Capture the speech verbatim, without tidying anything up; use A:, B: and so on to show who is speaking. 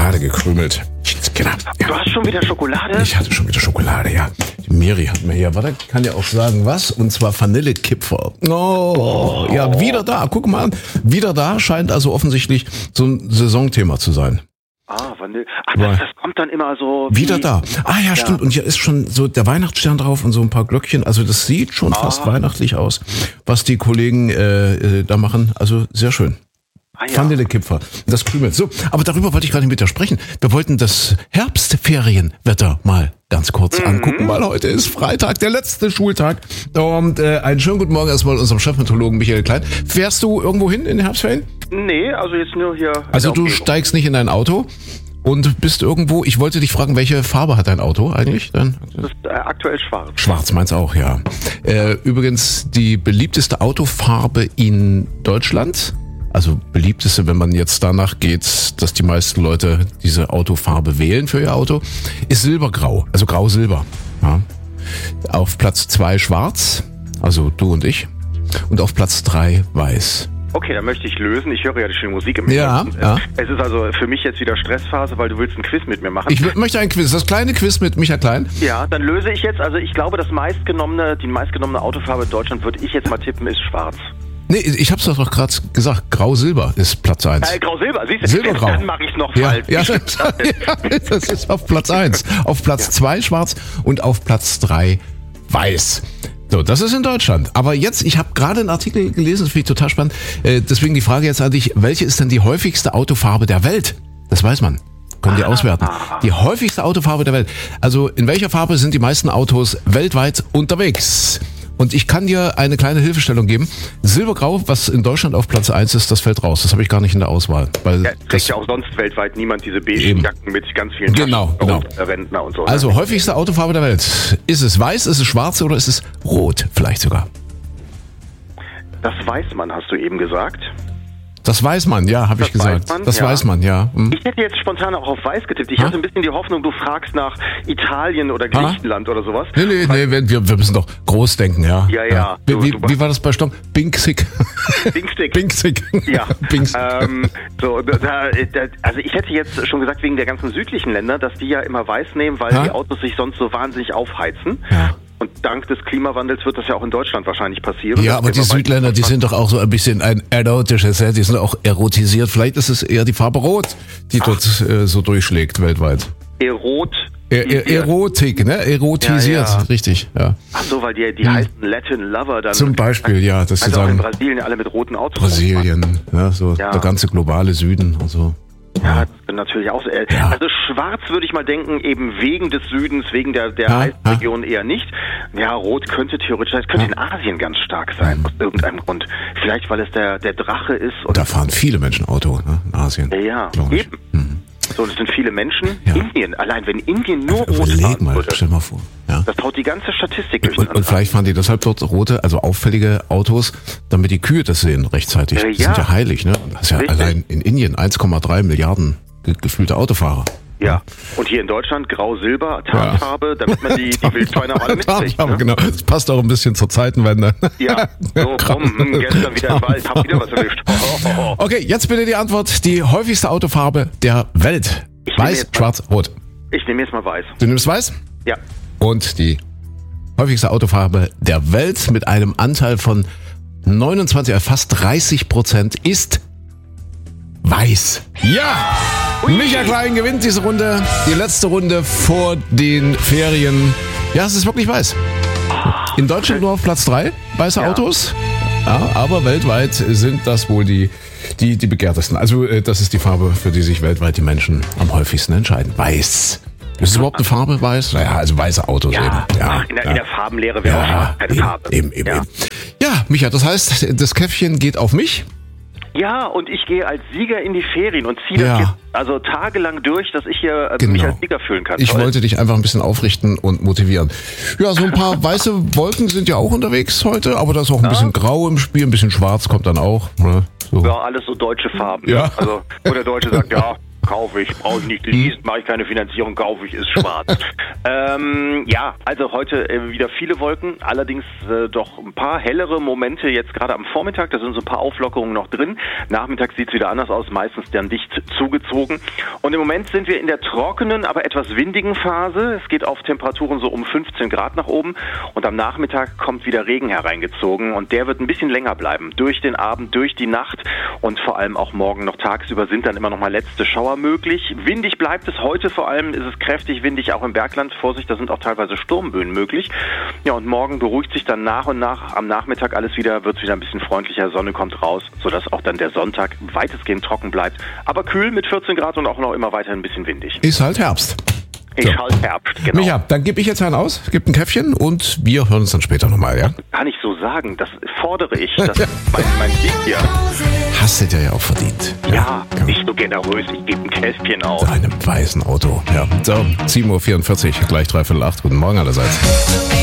A: Schokolade gekrümelt. Genau. Ja.
B: Du hast schon wieder Schokolade?
A: Ich hatte schon wieder Schokolade, ja. Die Miri hat mir hier, warte, kann ja auch sagen, was? Und zwar Vanillekipferl. Oh, ja, wieder da. Guck mal an. Wieder da scheint also offensichtlich so ein Saisonthema zu sein.
B: Ah, Vanille. Ach, das, das kommt dann immer so... Wie,
A: wieder da. Ah ja, stimmt. Und hier ist schon so der Weihnachtsstern drauf und so ein paar Glöckchen. Also das sieht schon ah. fast weihnachtlich aus, was die Kollegen äh, da machen. Also sehr schön. Ah, ja. Vanillekipferl, das krümelt. So, aber darüber wollte ich gerade nicht mit dir sprechen. Wir wollten das Herbstferienwetter mal ganz kurz mhm. angucken, weil heute ist Freitag, der letzte Schultag. Und äh, einen schönen guten Morgen erstmal unserem Chefmeteorologen Michael Klein. Fährst du irgendwo hin in den Herbstferien?
B: Nee, also jetzt nur hier.
A: Also du steigst nicht in dein Auto und bist irgendwo, ich wollte dich fragen, welche Farbe hat dein Auto eigentlich? Dann?
B: Das ist äh, aktuell schwarz.
A: Schwarz, meins auch, ja. Äh, übrigens die beliebteste Autofarbe in Deutschland. Also beliebteste, wenn man jetzt danach geht, dass die meisten Leute diese Autofarbe wählen für ihr Auto, ist Silbergrau, also Grau-Silber. Ja. Auf Platz zwei schwarz, also du und ich, und auf Platz drei weiß.
B: Okay, dann möchte ich lösen. Ich höre ja die schöne Musik im
A: Hintergrund. Ja, ja.
B: Es ist also für mich jetzt wieder Stressphase, weil du willst ein Quiz mit mir machen.
A: Ich w- möchte ein Quiz, das kleine Quiz mit Michael Klein.
B: Ja, dann löse ich jetzt. Also ich glaube, das meistgenommene, die meistgenommene Autofarbe in Deutschland, würde ich jetzt mal tippen, ist schwarz.
A: Nee, ich hab's doch gerade gesagt, Grau-Silber ist Platz eins.
B: Äh, Grau-Silber, siehst du?
A: Silbergrau.
B: Dann mache ich's noch
A: ja,
B: falsch.
A: Ja, das, ja, das ist auf Platz eins. Auf Platz zwei ja. schwarz und auf Platz drei weiß. So, das ist in Deutschland. Aber jetzt, ich habe gerade einen Artikel gelesen, das finde ich total spannend. Äh, deswegen die Frage jetzt an dich, welche ist denn die häufigste Autofarbe der Welt? Das weiß man. Können die auswerten. Die häufigste Autofarbe der Welt. Also in welcher Farbe sind die meisten Autos weltweit unterwegs? Und ich kann dir eine kleine Hilfestellung geben. Silbergrau, was in Deutschland auf Platz eins ist, das fällt raus. Das habe ich gar nicht in der Auswahl. Weil
B: ja, trägt ja auch sonst weltweit niemand diese beigen Jacken mit ganz vielen
A: genau, genau.
B: Rentner und so.
A: Also ne? Häufigste Autofarbe der Welt. Ist es weiß, ist es schwarz oder ist es rot vielleicht sogar?
B: Das weiß man, hast du eben gesagt.
A: Das weiß man, ja, habe ich gesagt. Man, das ja. weiß man, ja. Hm.
B: Ich hätte jetzt spontan auch auf weiß getippt. Ich ha? hatte ein bisschen die Hoffnung, du fragst nach Italien oder Griechenland ha? oder sowas.
A: Nee, nee, nee, wir, wir müssen doch groß denken, ja.
B: Ja, ja. ja.
A: Du, wie, du wie war das bei Sturm? Binksig.
B: Binksig.
A: Binksig.
B: Ja. Binksig. Ähm, so, da, da, also ich hätte jetzt schon gesagt, wegen der ganzen südlichen Länder, dass die ja immer weiß nehmen, weil ha? die Autos sich sonst so wahnsinnig aufheizen. Ja. Und dank des Klimawandels wird das ja auch in Deutschland wahrscheinlich passieren.
A: Ja, aber die Südländer, die sind doch auch so ein bisschen ein erotisches, die sind auch erotisiert. Vielleicht ist es eher die Farbe Rot, die Ach. dort äh, so durchschlägt weltweit.
B: Erot.
A: Er, er, Erotik, ne? Erotisiert, ja, ja. richtig, ja.
B: Ach so, weil die, die hm. heißen Latin Lover dann.
A: Zum Beispiel, ja, dass sie
B: also
A: sagen.
B: in Brasilien alle mit roten Autos.
A: Brasilien, ja, so ja. der ganze globale Süden und so.
B: Ja, das bin natürlich auch. Äh, ja. Also schwarz würde ich mal denken, eben wegen des Südens, wegen der, der ja, heißen ja. Region eher nicht. Ja, rot könnte theoretisch, das könnte ja. in Asien ganz stark sein, mhm. aus irgendeinem Grund. Vielleicht, weil es der, der Drache ist.
A: Oder da fahren viele Menschen Auto, ne, in Asien.
B: Ja, ja, eben. Mhm. So, das sind viele Menschen. Ja. Indien, allein wenn Indien nur
A: also
B: rot fahren
A: mal,
B: würde,
A: stell mal vor. Ja.
B: Das haut die ganze Statistik durch.
A: Und, und vielleicht fahren die deshalb dort rote, also auffällige Autos, damit die Kühe das sehen rechtzeitig.
B: Äh,
A: die
B: ja.
A: sind ja heilig, ne? Das ist ja Richtig. allein in Indien eins Komma drei Milliarden ge- gefühlte Autofahrer.
B: Ja, und hier in Deutschland Grau-Silber, Tarnfarbe, ja. damit man die, die Wildschweine auch alle mitkriegt.
A: Ne? Genau, das passt auch ein bisschen zur Zeitenwende.
B: Ja, so komm, gestern wieder im Wald, hab wieder was erwischt. Oh, oh, oh.
A: Okay, jetzt bitte die Antwort, die häufigste Autofarbe der Welt. Ich weiß, schwarz, rot.
B: Ich nehme jetzt mal weiß.
A: Du nimmst weiß?
B: Ja.
A: Und die häufigste Autofarbe der Welt mit einem Anteil von neunundzwanzig, fast dreißig Prozent ist weiß. Ja! Michael Klein gewinnt diese Runde, die letzte Runde vor den Ferien. Ja, es ist wirklich weiß. In Deutschland nur auf Platz drei, weiße ja. Autos. Ja, aber weltweit sind das wohl die, die, die begehrtesten. Also das ist die Farbe, für die sich weltweit die Menschen am häufigsten entscheiden. Weiß. Ist es überhaupt eine Farbe, weiß? Naja, also weiße Autos
B: ja.
A: eben. Ja,
B: in, der,
A: ja.
B: in der Farbenlehre wäre ja, auch keine
A: eben,
B: Farbe.
A: Eben, eben,
B: ja.
A: eben. Ja, Micha, das heißt, das Käffchen geht auf mich.
B: Ja, und ich gehe als Sieger in die Ferien und ziehe das
A: ja.
B: jetzt also tagelang durch, dass ich hier äh,
A: genau.
B: mich als Sieger fühlen kann.
A: Ich
B: Toll.
A: wollte dich einfach ein bisschen aufrichten und motivieren. Ja, so ein paar weiße Wolken sind ja auch unterwegs heute, aber da ist auch ein ja. bisschen grau im Spiel, ein bisschen schwarz kommt dann auch. Ne? So.
B: Ja, alles so deutsche Farben.
A: Ja.
B: Also, wo der Deutsche sagt, ja, kaufe ich, brauche ich nicht leasen, mache ich keine Finanzierung, kaufe ich, ist schwarz. ähm, ja, also heute äh, wieder viele Wolken, allerdings äh, doch ein paar hellere Momente jetzt gerade am Vormittag, da sind so ein paar Auflockerungen noch drin. Nachmittags sieht es wieder anders aus, meistens dann dicht zugezogen. Und im Moment sind wir in der trockenen, aber etwas windigen Phase. Es geht auf Temperaturen so um fünfzehn Grad nach oben und am Nachmittag kommt wieder Regen hereingezogen und der wird ein bisschen länger bleiben. Durch den Abend, durch die Nacht und vor allem auch morgen noch tagsüber sind dann immer noch mal letzte Schauer möglich. Windig bleibt es heute, vor allem ist es kräftig windig auch im Bergland. Vorsicht, da sind auch teilweise Sturmböen möglich. Ja, und morgen beruhigt sich dann nach und nach am Nachmittag alles wieder, wird es wieder ein bisschen freundlicher, Sonne kommt raus, sodass auch dann der Sonntag weitestgehend trocken bleibt. Aber kühl mit vierzehn Grad und auch noch immer weiter ein bisschen windig.
A: Ist halt Herbst.
B: Ist so. halt Herbst, genau.
A: Micha, dann gebe ich jetzt einen aus, gib ein Käffchen und wir hören uns dann später nochmal, ja?
B: Kann ich so sagen, das fordere ich. Das ist mein, mein Sieg hier.
A: Hast du dir ja auch verdient.
B: Ja, ja, nicht so generös, ich gebe ein Käffchen aus.
A: Deinem weißen Auto, ja. So, sieben Uhr vierundvierzig, gleich dreiviertel acht. Guten Morgen allerseits.